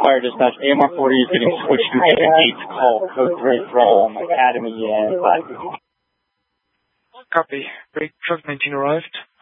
Fire dispatch. AMR 40 is getting switched to 8 call. Code 3 from Academy and Black. Copy. Break truck 19 arrived.